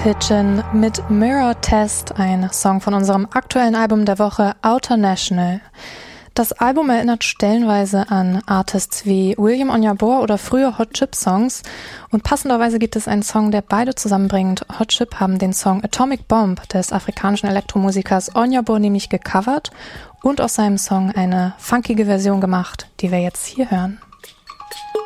Pigeon mit Mirror Test, ein Song von unserem aktuellen Album der Woche Outer National. Das Album erinnert stellenweise an Artists wie William Onyeabor oder frühe Hot Chip Songs und passenderweise gibt es einen Song, der beide zusammenbringt. Hot Chip haben den Song Atomic Bomb des afrikanischen Elektromusikers Onyeabor nämlich gecovert und aus seinem Song eine funkige Version gemacht, die wir jetzt hier hören.